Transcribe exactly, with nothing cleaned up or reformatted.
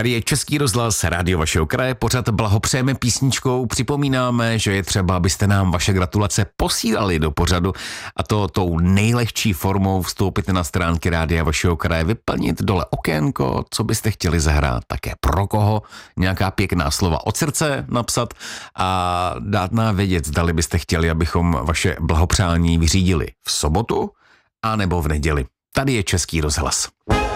Tady je Český rozhlas, rádio vašeho kraje, pořad blahopřejeme písničkou. Připomínáme, že je třeba, abyste nám vaše gratulace posílali do pořadu, a to tou nejlehčí formou vstoupit na stránky rádia vašeho kraje, vyplnit dole okénko, co byste chtěli zahrát, také pro koho, nějaká pěkná slova od srdce napsat a dát nám vědět, zdali byste chtěli, abychom vaše blahopřání vyřídili v sobotu a nebo v neděli. Tady je Český rozhlas.